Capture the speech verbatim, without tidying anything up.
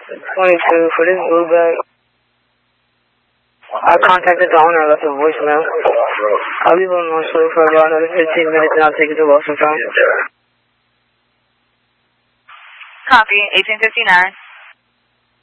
twenty-two, for this Blueback, I contacted the owner and left a voicemail. I'll leave him on slow for about another fifteen minutes and I'll take it to Wilson County. Copy, eighteen fifty-nine.